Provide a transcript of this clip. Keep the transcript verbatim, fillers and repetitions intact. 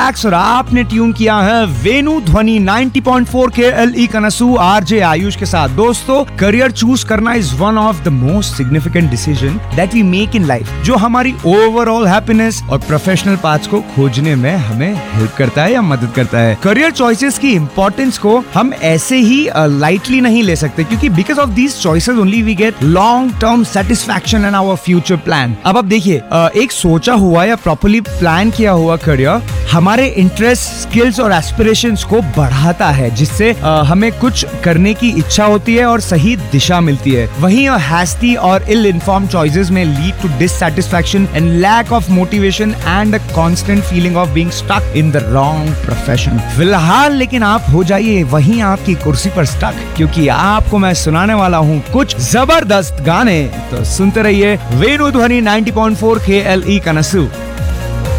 Relax और आपने tune किया है वेनु ध्वनि नाइंटी पॉइंट फोर के एल ई कनसू आरजे आयुष के साथ। दोस्तों, करियर चूज करना is one of the most significant decision that we make in life, जो हमारी ओवरऑल हैप्पीनेस और प्रोफेशनल पाथ्स को खोजने में हमें हेल्प करता है या मदद करता है। करियर चॉइसेस की इंपॉर्टेंस को हम ऐसे ही लाइटली uh, नहीं ले सकते, क्योंकि because of these choices only we get long term satisfaction in our future plan. अब आप देखिए, uh, एक सोचा हुआ या प्रॉपर्ली प्लान किया हुआ करियर हमारे इंटरेस्ट, स्किल्स और एस्पिरेशंस को बढ़ाता है, जिससे uh, हमें कुछ करने की इच्छा होती है और सही दिशा मिलती है। वहीं हैस्टी और इल इन्फॉर्म्ड चॉइसेस में lead to dissatisfaction and lack of motivation and a constant feeling of being stuck in the wrong profession. फिलहाल लेकिन आप हो जाइए वहीं आपकी कुर्सी पर स्टक, क्योंकि आपको मैं सुनाने वाला हूँ कुछ जबरदस्त गाने। तो सुनते रहिए वेनु ध्वनि नाइंटी पॉइंट फोर के एल ई कनसू।